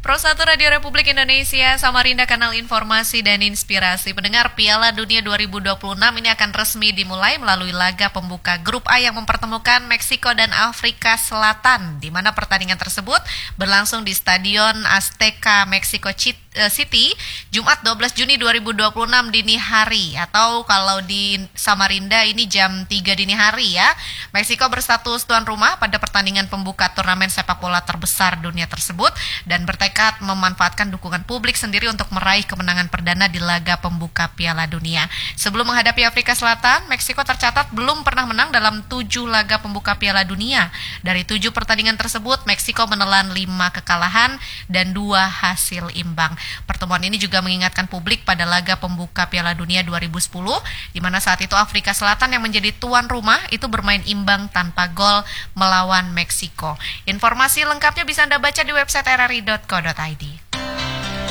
Pro 1 Radio Republik Indonesia, Samarinda Kanal Informasi dan Inspirasi. Pendengar, Piala Dunia 2026 ini akan resmi dimulai melalui laga pembuka Grup A yang mempertemukan Meksiko dan Afrika Selatan, di mana pertandingan tersebut berlangsung di Stadion Azteca Mexico City, Jumat 12 Juni 2026 dini hari, atau kalau di Samarinda ini jam 3 dini hari ya. Meksiko berstatus tuan rumah pada pertandingan pembuka turnamen sepak bola terbesar dunia tersebut dan bertekad memanfaatkan dukungan publik sendiri untuk meraih kemenangan perdana di laga pembuka Piala Dunia. Sebelum menghadapi Afrika Selatan, Meksiko tercatat belum pernah menang dalam 7 laga pembuka Piala Dunia. Dari 7 pertandingan tersebut, Meksiko menelan 5 kekalahan dan 2 hasil imbang. Pertemuan ini juga mengingatkan publik pada laga pembuka Piala Dunia 2010, di mana saat itu Afrika Selatan yang menjadi tuan rumah itu bermain imbang tanpa gol melawan Meksiko. Informasi lengkapnya bisa Anda baca di website rri.co.id.